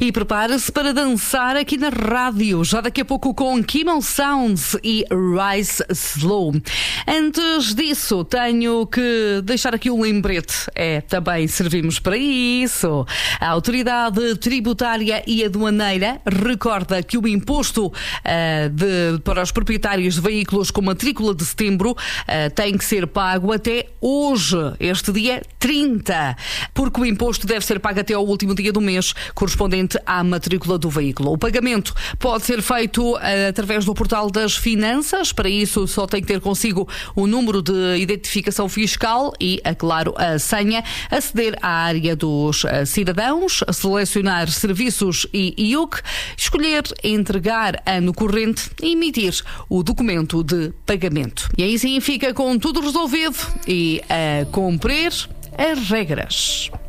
E prepara-se para dançar aqui na rádio, já daqui a pouco com Kimmel Sounds e Rise Slow. Antes disso, tenho que deixar aqui um lembrete. Também servimos para isso. A Autoridade Tributária e Aduaneira recorda que o imposto para os proprietários de veículos com matrícula de setembro tem que ser pago até hoje, este dia 30, porque o imposto deve ser pago até ao último dia do mês, correspondente à matrícula do veículo. O pagamento pode ser feito através do portal das finanças. Para isso, só tem que ter consigo o número de identificação fiscal e, claro, a senha. Aceder à área dos cidadãos, selecionar serviços e IUC, escolher entregar ano corrente e emitir o documento de pagamento. E aí sim fica com tudo resolvido e a cumprir as regras.